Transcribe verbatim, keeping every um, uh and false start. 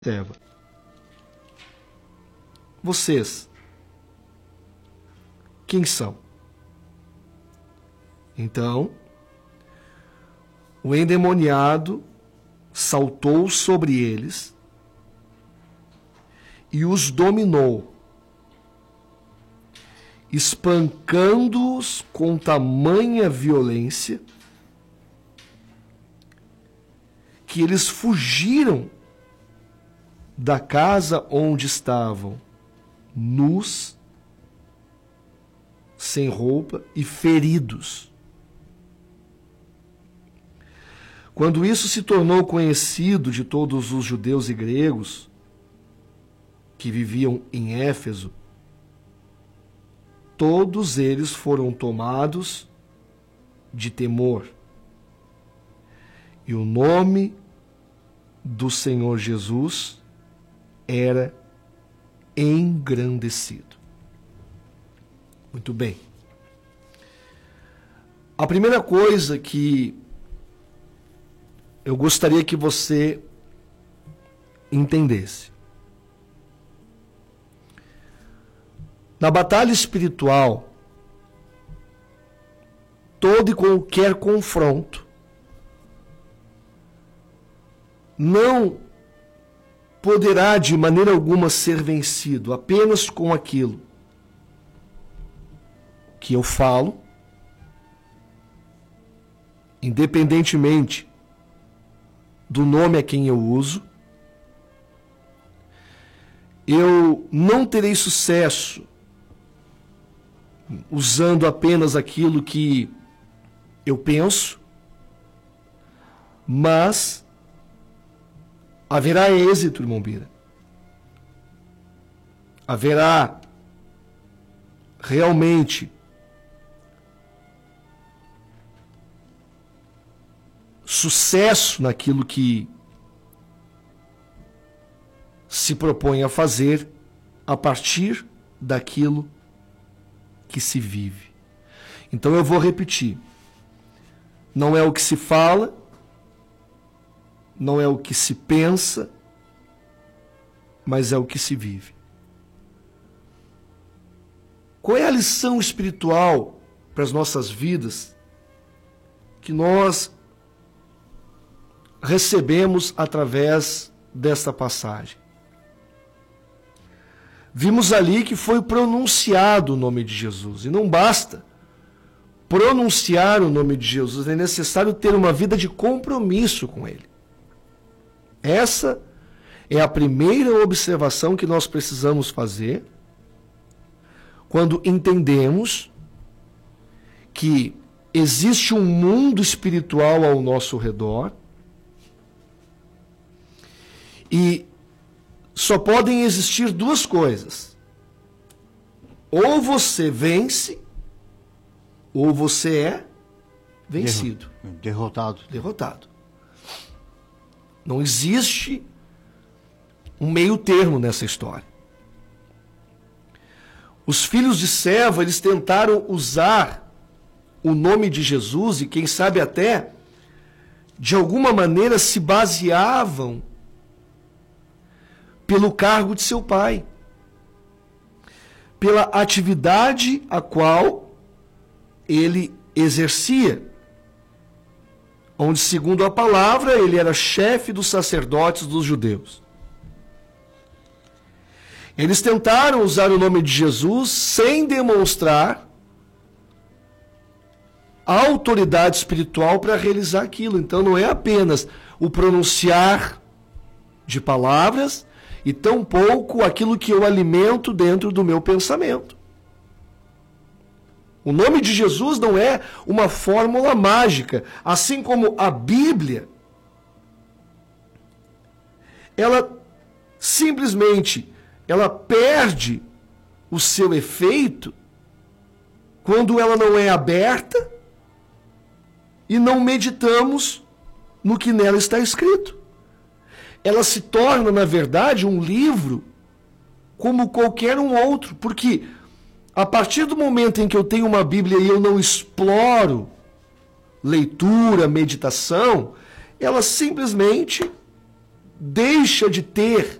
Eva. Vocês, quem são? Então, o endemoniado saltou sobre eles e os dominou, espancando-os com tamanha violência que eles fugiram da casa onde estavam, nus, sem roupa e feridos. Quando isso se tornou conhecido de todos os judeus e gregos que viviam em Éfeso, todos eles foram tomados de temor. E o nome do Senhor Jesus era engrandecido. Muito bem. A primeira coisa que eu gostaria que você entendesse. Na batalha espiritual, todo e qualquer confronto não poderá de maneira alguma ser vencido apenas com aquilo que eu falo, independentemente do nome a quem eu uso. Eu não terei sucesso usando apenas aquilo que eu penso, mas haverá êxito, irmão Bira. Haverá realmente sucesso naquilo que se propõe a fazer a partir daquilo que se vive. Então eu vou repetir. Não é o que se fala, não é o que se pensa, mas é o que se vive. Qual é a lição espiritual para as nossas vidas que nós recebemos através desta passagem? Vimos ali que foi pronunciado o nome de Jesus, e não basta pronunciar o nome de Jesus, é necessário ter uma vida de compromisso com Ele. Essa é a primeira observação que nós precisamos fazer quando entendemos que existe um mundo espiritual ao nosso redor e só podem existir duas coisas. Ou você vence, ou você é vencido. Derrotado. Derrotado. Não existe um meio termo nessa história. Os filhos de Seva, eles tentaram usar o nome de Jesus e quem sabe até, de alguma maneira, se baseavam pelo cargo de seu pai, pela atividade a qual ele exercia, onde, segundo a palavra, ele era chefe dos sacerdotes dos judeus. Eles tentaram usar o nome de Jesus sem demonstrar a autoridade espiritual para realizar aquilo. Então não é apenas o pronunciar de palavras, e tampouco aquilo que eu alimento dentro do meu pensamento. O nome de Jesus não é uma fórmula mágica, assim como a Bíblia, ela simplesmente, ela perde o seu efeito quando ela não é aberta e não meditamos no que nela está escrito. Ela se torna, na verdade, um livro como qualquer um outro, porque a partir do momento em que eu tenho uma Bíblia e eu não exploro leitura, meditação, ela simplesmente deixa de ter